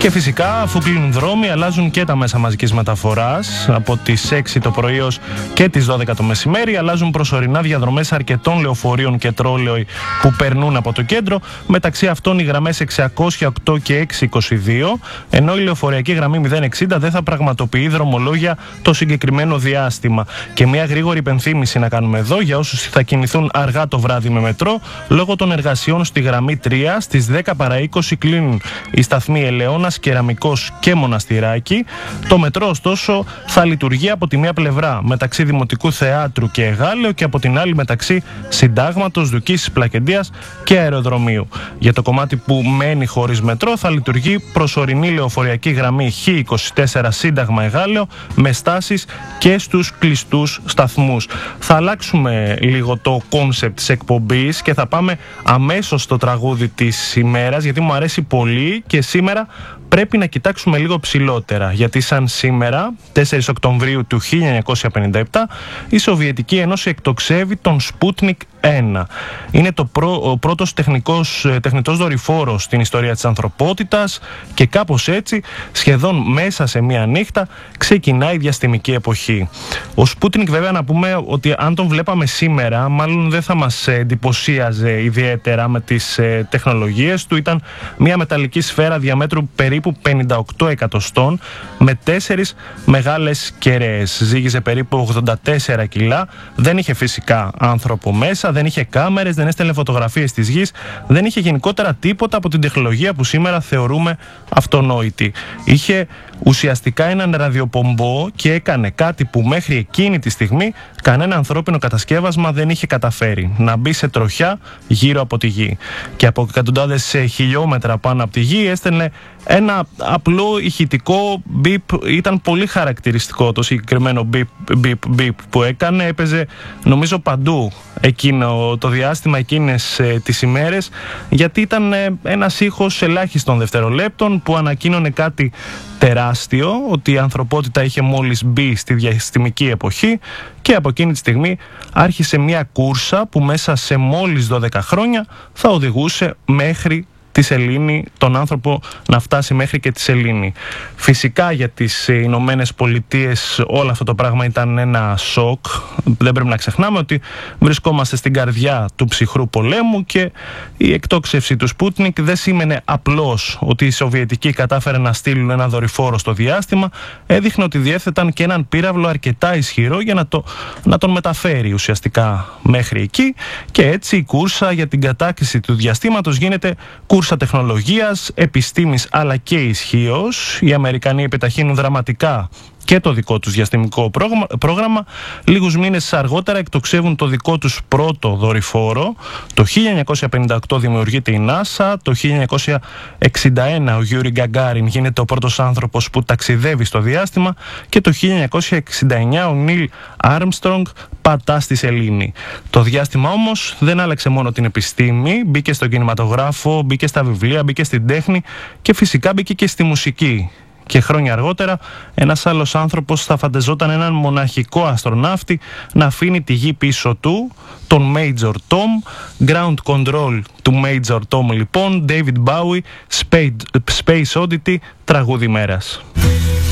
Και φυσικά, αφού κλείνουν δρόμοι, αλλάζουν και τα μέσα μαζικής μεταφοράς. Από τις 6 το πρωί ως και τις 12 το μεσημέρι αλλάζουν προσωρινά διαδρομές αρκετών λεωφορείων και τρόλεοι που περνούν από το κέντρο. Μεταξύ αυτών οι γραμμές 608 και 622, ενώ η λεωφορειακή γραμμή 060 δεν θα πραγματοποιεί δρομολόγια το συγκεκριμένο διάστημα. Και μια γρήγορη υπενθύμηση να κάνουμε εδώ για όσους θα κινηθούν αργά το βράδυ με μετρό. Λόγω των εργασιών στη γραμμή 3, στις 10 παρά 20 κλείνουν οι σταθμοί Ελαιώνας, Κεραμικός και Μοναστηράκι. Το μετρό, ωστόσο, θα λειτουργεί από τη μία πλευρά μεταξύ Δημοτικού Θεάτρου και Εγάλεο και από την άλλη μεταξύ Συντάγματος, Δουκής, Πλακεντίας και Αεροδρομίου. Για το κομμάτι που μένει χωρίς μετρό θα λειτουργεί προσωρινή λεωφορειακή γραμμή Χ24 Σύνταγμα Εγάλεο με στάσεις και στους κλειστούς σταθμούς. Θα αλλάξουμε λίγο το κόνσεπτ της εκπομπής και θα πάμε αμέσως στο τραγούδι της ημέρας, γιατί μου αρέσει πολύ και σήμερα πρέπει να κοιτάξουμε λίγο ψηλότερα, γιατί σαν σήμερα, 4 Οκτωβρίου του 1957, η Σοβιετική Ένωση εκτοξεύει τον Sputnik 1. Είναι ο πρώτος τεχνητός δορυφόρος στην ιστορία της ανθρωπότητας και κάπως έτσι, σχεδόν μέσα σε μία νύχτα, ξεκινάει η διαστημική εποχή. Ο Sputnik, βέβαια, να πούμε ότι αν τον βλέπαμε σήμερα, μάλλον δεν θα μας εντυπωσίαζε ιδιαίτερα με τις τεχνολογίες του. Ήταν μία μεταλλική σφαίρα διαμέτρου περίπου 58 εκατοστών με 4 μεγάλες κεραίες. Ζύγιζε περίπου 84 κιλά, δεν είχε φυσικά άνθρωπο μέσα, δεν είχε κάμερες, δεν έστελνε φωτογραφίες της γης, δεν είχε γενικότερα τίποτα από την τεχνολογία που σήμερα θεωρούμε αυτονόητη. Είχε ουσιαστικά έναν ραδιοπομπό και έκανε κάτι που μέχρι εκείνη τη στιγμή κανένα ανθρώπινο κατασκεύασμα δεν είχε καταφέρει: να μπει σε τροχιά γύρω από τη γη. Και από εκατοντάδες χιλιόμετρα πάνω από τη γη έστελνε ένα απλό ηχητικό μπιπ. Ήταν πολύ χαρακτηριστικό το συγκεκριμένο μπιπ που έκανε. Έπαιζε νομίζω παντού εκείνο το διάστημα, εκείνες τις ημέρες, γιατί ήταν ένας ήχος ελάχιστων δευτερολέπτων που ανακοίνωνε κάτι τεράστιο, ότι η ανθρωπότητα είχε μόλις μπει στη διαστημική εποχή, και από εκείνη τη στιγμή άρχισε μια κούρσα που μέσα σε μόλις 12 χρόνια θα οδηγούσε μέχρι τη Σελήνη, τον άνθρωπο να φτάσει μέχρι και τη Σελήνη. Φυσικά για τις Ηνωμένες Πολιτείες όλο αυτό το πράγμα ήταν ένα σοκ. Δεν πρέπει να ξεχνάμε ότι βρισκόμαστε στην καρδιά του ψυχρού πολέμου και η εκτόξευση του Sputnik δεν σήμαινε απλώς ότι οι Σοβιετικοί κατάφεραν να στείλουν ένα δορυφόρο στο διάστημα, έδειχνε ότι διέθεταν και έναν πύραυλο αρκετά ισχυρό για να τον μεταφέρει ουσιαστικά μέχρι εκεί, και έτσι η κούρσα για την κατάκτηση του διαστήματος γίνεται κούρσα τεχνολογίας, επιστήμης αλλά και ισχύος. Οι Αμερικανοί επιταχύνουν δραματικά και το δικό τους διαστημικό πρόγραμμα. Λίγους μήνες αργότερα εκτοξεύουν το δικό τους πρώτο δορυφόρο. Το 1958 δημιουργείται η NASA. Το 1961 ο Γιούρι Γκαγκάριν γίνεται ο πρώτος άνθρωπος που ταξιδεύει στο διάστημα. Και το 1969 ο Νίλ Άρμστρονγκ πατά στη Σελήνη. Το διάστημα όμως δεν άλλαξε μόνο την επιστήμη. Μπήκε στον κινηματογράφο, μπήκε στα βιβλία, μπήκε στην τέχνη και φυσικά μπήκε και στη μουσική. Και χρόνια αργότερα ένας άλλος άνθρωπος θα φανταζόταν έναν μοναχικό αστροναύτη να αφήνει τη γη πίσω του, τον Major Tom. Ground Control του Major Tom λοιπόν, David Bowie, Space Oddity, τραγούδι μέρας.